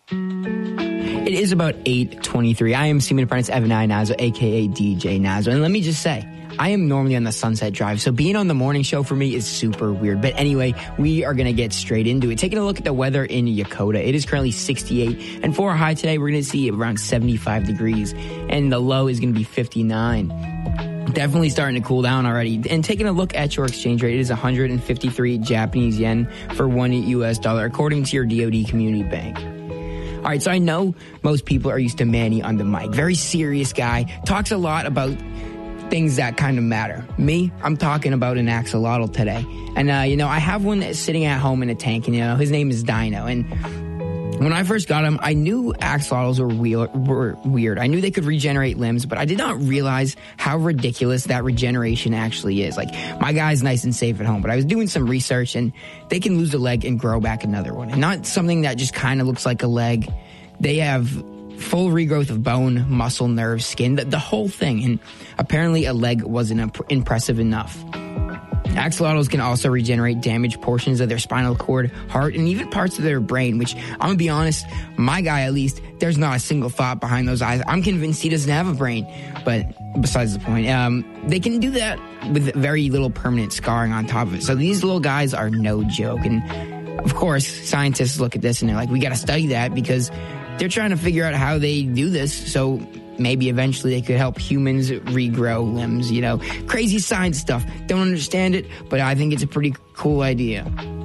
It is about 8:23. I am Seaman Apprentice Evan I. Nazo, a.k.a. DJ Nazo. And let me just say, I am normally on the Sunset Drive, so being on the morning show for me is super weird. But anyway, we are going to get straight into it. Taking a look at the weather in Yokota. It is currently 68. And for our high today, we're going to see around 75 degrees. And the low is going to be 59. Definitely starting to cool down already. And taking a look at your exchange rate, it is 153 Japanese yen for $1 US, according to your DoD Community Bank. All right, so I know most people are used to Manny on the mic. Very serious guy. Talks a lot about things that kind of matter. Me, I'm talking about an axolotl today. And, I have one that's sitting at home in a tank, and, his name is Dino. And when I first got him, I knew axolotls were weird. I knew they could regenerate limbs, but I did not realize how ridiculous that regeneration actually is. Like, my guy's nice and safe at home, but I was doing some research, and they can lose a leg and grow back another one. And not something that just kind of looks like a leg. They have full regrowth of bone, muscle, nerves, skin, the whole thing. And apparently a leg wasn't impressive enough. Axolotls can also regenerate damaged portions of their spinal cord, heart, and even parts of their brain, which, I'm going to be honest, my guy at least, there's not a single thought behind those eyes. I'm convinced he doesn't have a brain. But besides the point, they can do that with very little permanent scarring on top of it. So these little guys are no joke. And of course, scientists look at this and they're like, we got to study that because they're trying to figure out how they do this. So maybe eventually they could help humans regrow limbs, crazy science stuff. Don't understand it, but I think it's a pretty cool idea.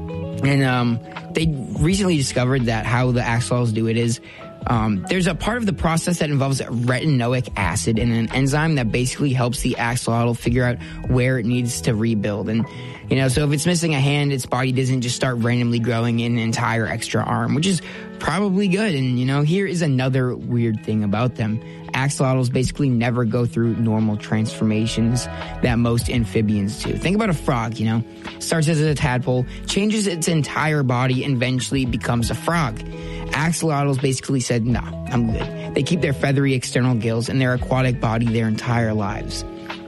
And they recently discovered that how the axolotls do it is there's a part of the process that involves retinoic acid and an enzyme that basically helps the axolotl figure out where it needs to rebuild. And, so if it's missing a hand, its body doesn't just start randomly growing an entire extra arm, which is probably good. And, here is another weird thing about them. Axolotls basically never go through normal transformations that most amphibians do. Think about a frog, starts as a tadpole, changes its entire body, and eventually becomes a frog. Axolotls basically said, no, I'm good. They keep their feathery external gills and their aquatic body their entire lives.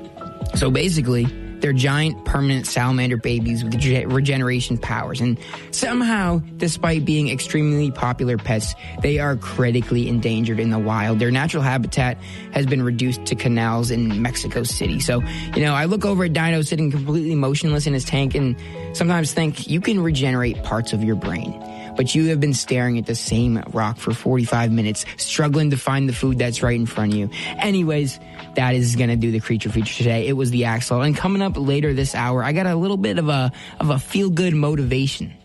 So basically, they're giant, permanent salamander babies with regeneration powers. And somehow, despite being extremely popular pets, they are critically endangered in the wild. Their natural habitat has been reduced to canals in Mexico City. So, I look over at Dino sitting completely motionless in his tank and sometimes think you can regenerate parts of your brain. But you have been staring at the same rock for 45 minutes, struggling to find the food that's right in front of you. Anyways, that is going to do the creature feature today. It was the axolotl. And coming up later this hour, I got a little bit of a feel-good motivation.